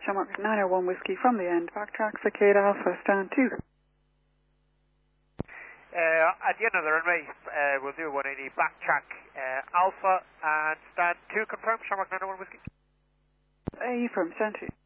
Shamrock 901 Whiskey from the end. Backtrack, Cicada Alpha, stand 2. At the end of the runway, we'll do 180 backtrack Alpha and stand 2 confirmed, Shamrock 901 Whiskey. Affirm, stand 2.